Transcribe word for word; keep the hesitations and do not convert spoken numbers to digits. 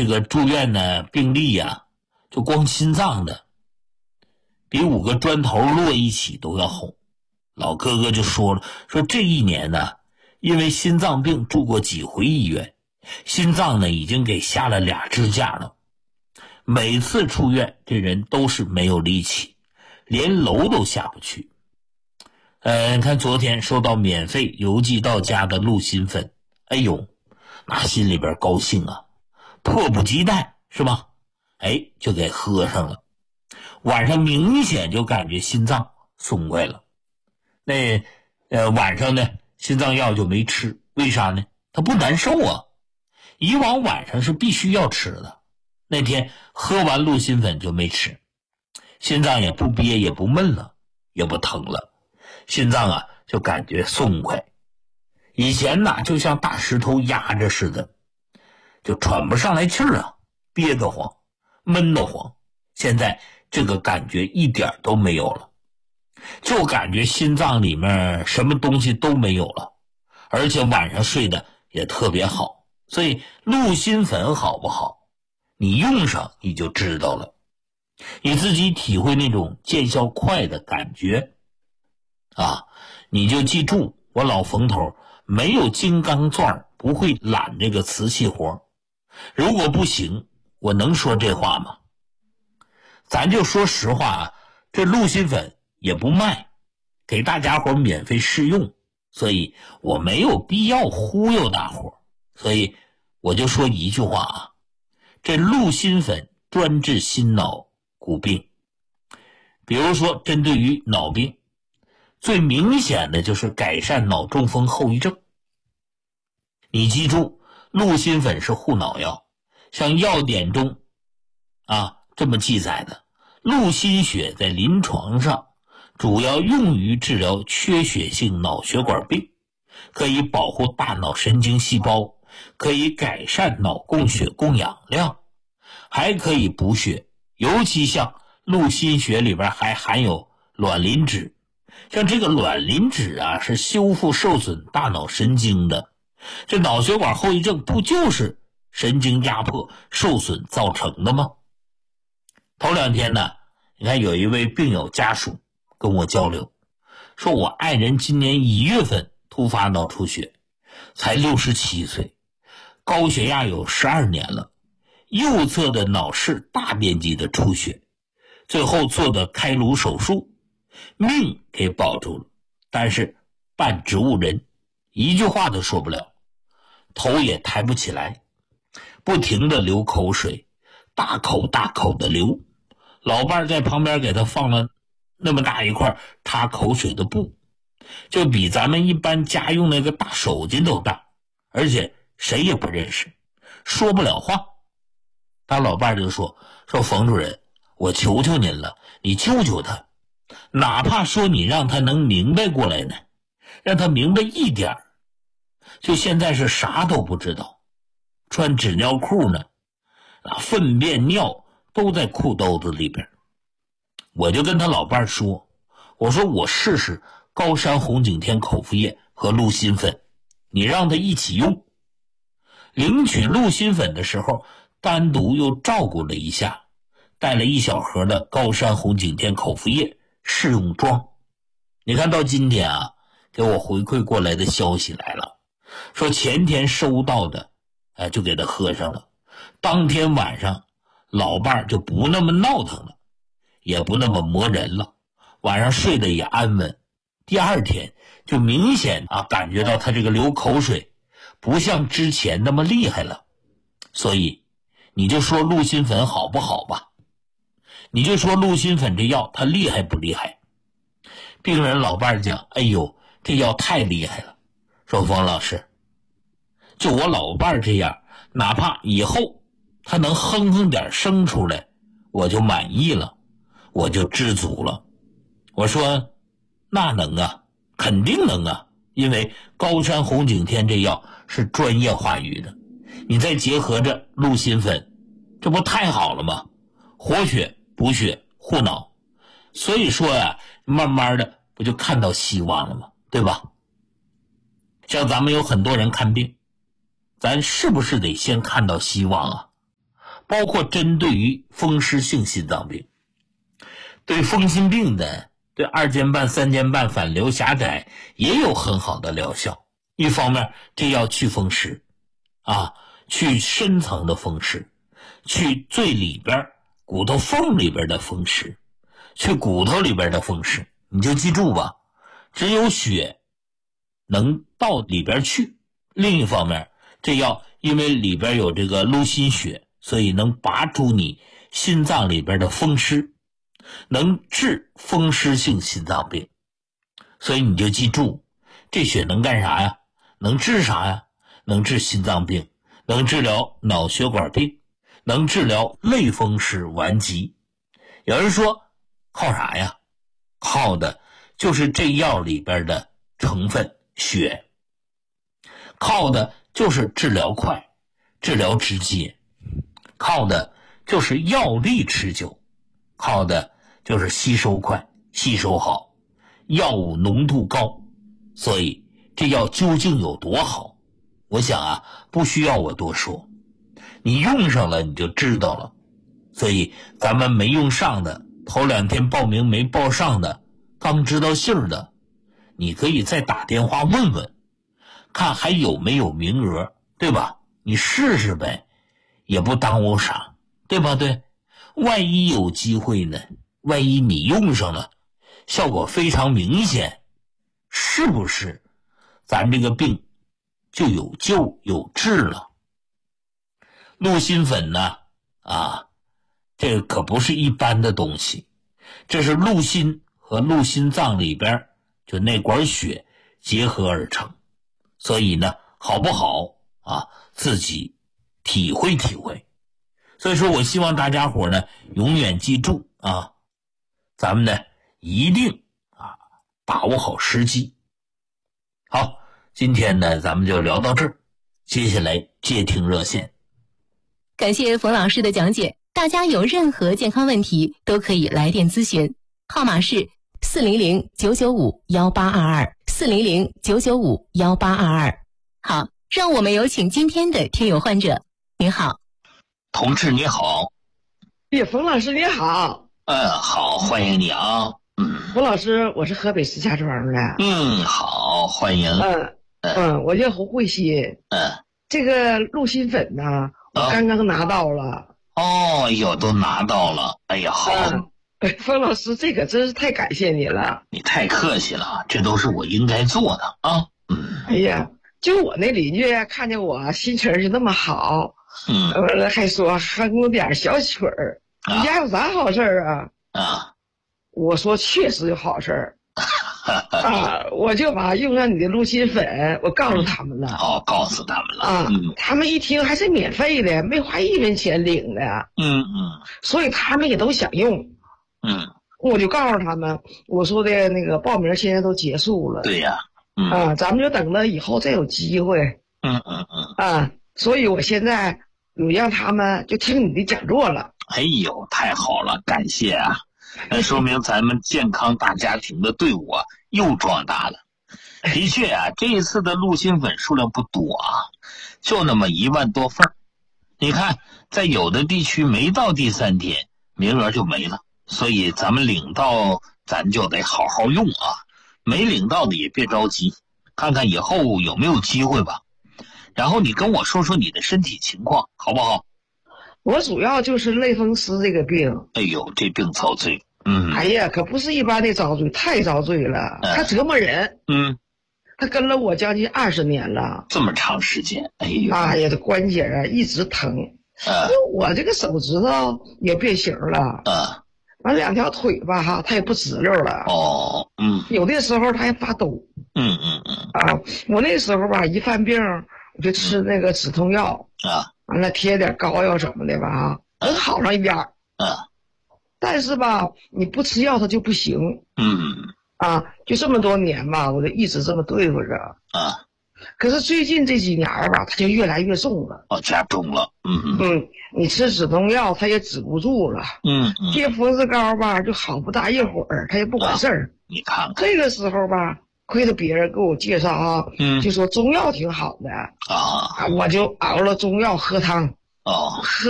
这个住院呢病例呀、啊，就光心脏的比五个砖头摞一起都要厚。老哥哥就说了，说这一年呢，因为心脏病住过几回医院，心脏呢已经给下了俩支架了。每次出院这人都是没有力气，连楼都下不去。呃，看昨天收到免费邮寄到家的鹿心粉，哎呦，那心里边高兴啊，迫不及待是吧？哎，就给喝上了。晚上明显就感觉心脏松快了。那呃晚上呢，心脏药就没吃，为啥呢？它不难受啊。以往晚上是必须要吃的，那天喝完鹿心粉就没吃，心脏也不憋也不闷了，也不疼了，心脏啊就感觉松快。以前呢就像大石头压着似的，就喘不上来气儿啊，憋得慌，闷得慌。现在这个感觉一点都没有了，就感觉心脏里面什么东西都没有了，而且晚上睡得也特别好。所以鹿心粉好不好，你用上你就知道了，你自己体会那种见效快的感觉啊！你就记住，我老冯头没有金刚钻不会揽这个瓷器活。如果不行，我能说这话吗？咱就说实话啊，这鹿心粉也不卖，给大家伙免费试用，所以我没有必要忽悠大伙，所以我就说一句话啊，这鹿心粉专治心脑骨病。比如说针对于脑病，最明显的就是改善脑中风后遗症。你记住，鹿心粉是护脑药，像药典中啊这么记载的，鹿心血在临床上主要用于治疗缺血性脑血管病，可以保护大脑神经细胞，可以改善脑供血供氧量，还可以补血。尤其像鹿心血里边还含有卵磷脂，像这个卵磷脂啊是修复受损大脑神经的。这脑血管后遗症不就是神经压迫受损造成的吗？头两天呢，你看有一位病友家属跟我交流，说我爱人今年一月份突发脑出血，才六十七岁，高血压有十二年了，右侧的脑室大面积的出血，最后做的开颅手术，命给保住了，但是半植物人，一句话都说不了，头也抬不起来，不停的流口水，大口大口的流。老伴在旁边给他放了那么大一块擦口水的布，就比咱们一般家用那个大手巾都大，而且谁也不认识，说不了话。他老伴就说说冯主任，我求求您了，你救救他，哪怕说你让他能明白过来呢，让他明白一点，就现在是啥都不知道，穿纸尿裤呢，啊，粪便尿都在裤兜子里边。我就跟他老伴说，我说我试试高山红景天口服液和鹿心粉，你让他一起用。领取鹿心粉的时候，单独又照顾了一下，带了一小盒的高山红景天口服液试用装。你看到今天啊，给我回馈过来的消息来了，说前天收到的，哎，就给他喝上了。当天晚上，老伴就不那么闹腾了，也不那么磨人了，晚上睡得也安稳。第二天就明显啊感觉到他这个流口水不像之前那么厉害了。所以你就说鹿心粉好不好吧，你就说鹿心粉这药它厉害不厉害。病人老伴讲，哎呦，这药太厉害了。说冯老师，就我老伴这样，哪怕以后他能哼哼点声出来，我就满意了，我就知足了。我说那能啊，肯定能啊，因为高山红景天这药是专业化语的，你再结合着鹿心粉，这不太好了吗？活血补血护脑。所以说呀、啊，慢慢的不就看到希望了吗？对吧？像咱们有很多人看病，咱是不是得先看到希望啊？ 包括针对于风湿性心脏病。对风心病的，对二尖瓣、三尖瓣反流狭窄也有很好的疗效。一方面，这要去风湿啊，去深层的风湿，去最里边骨头缝里边的风湿，去骨头里边的风湿。你就记住吧，只有血能到里边去。另一方面，这药因为里边有这个陆心血，所以能拔出你心脏里边的风湿，能治风湿性心脏病。所以你就记住，这血能干啥呀？能治啥呀？能治心脏病，能治疗脑血管病，能治疗类风湿顽疾。有人说靠啥呀？靠的就是这药里边的成分血，靠的就是治疗快，治疗直接，靠的就是药力持久，靠的就是吸收快，吸收好，药物浓度高。所以这药究竟有多好，我想啊，不需要我多说，你用上了你就知道了。所以咱们没用上的，头两天报名没报上的，刚知道信儿的，你可以再打电话问问，看还有没有名额，对吧？你试试呗，也不耽误啥，对吧？对，万一有机会呢？万一你用上了，效果非常明显，是不是咱这个病就有救有治了？鹿心粉呢，啊，这可不是一般的东西，这是鹿心和鹿心脏里边就那管血结合而成，所以呢，好不好啊，自己体会体会。所以说我希望大家伙呢，永远记住啊，咱们呢一定啊把握好时机。好，今天呢咱们就聊到这儿，接下来接听热线。 感谢冯老师的讲解，大家有任何健康问题都可以来电咨询，号码是四零零九九五幺八二二四零零九九五幺八二二。好，让我们有请今天的听友患者。您好， 同志你好。 哎，冯老师你好。 嗯，好，欢迎你啊。嗯， 冯老师，我是河北石家庄的。 嗯，好，欢迎。 嗯嗯，我叫胡慧欣。 嗯， 这个鹿心粉呢，我刚刚拿到了。 哦，有都拿到了。哎呀，好。 嗯，冯老师，这个真是太感谢你了。 你太客气了，这都是我应该做的啊。嗯。 哎呀，就我那邻居看见我心情就那么好， 嗯， 完了还说哼我点小曲儿。你家有啥好事儿啊？ 啊， 我说确实有好事儿。啊，我就把用上你的鹿心粉，我告诉他们了。 哦，告诉他们了。 啊， 嗯， 他们一听还是免费的，没花一分钱领的。 嗯嗯， 所以他们也都想用。 嗯， 我就告诉他们，我说的那个报名现在都结束了。 对呀。嗯啊，咱们就等着以后再有机会。 嗯嗯嗯。 啊，所以我现在有让他们就听你的讲座了。 哎呦，太好了，感谢啊！那说明咱们健康大家庭的队伍啊又壮大了。的确啊，这一次的鹿心粉数量不多啊，就那么一万多份。你看，在有的地区没到第三天，名额就没了，所以咱们领到咱就得好好用啊。没领到的也别着急，看看以后有没有机会吧。然后你跟我说说你的身体情况，好不好？ 我主要就是类风湿这个病。 哎呦，这病遭罪。嗯。 哎呀，可不是一般的遭罪，太遭罪了。他折磨人。 嗯。 他跟了我将近二十年了。 这么长时间，哎呦。 哎呀，这关节啊一直疼。 呃。 我这个手指头也变形了。 呃。 完两条腿吧哈，它也不直溜了。 哦。嗯。 有的时候它还发抖。 嗯嗯嗯。 啊，我那时候吧，一犯病我就吃那个止痛药。 啊。 完了贴点膏药什么的吧，能好上一点儿。 嗯。 但是吧，你不吃药它就不行。 嗯。 啊，就这么多年吧，我就一直这么对付着。 啊。 可是最近这几年吧，它就越来越重了。 哦，加重了。嗯嗯。你吃止痛药它也止不住了。 嗯嗯。 贴风湿膏吧，就好不大一会儿，它也不管事儿。 你看看。 这个时候吧，亏得别人给我介绍啊， 嗯， 就说中药挺好的。 啊， 我就熬了中药喝汤。 哦。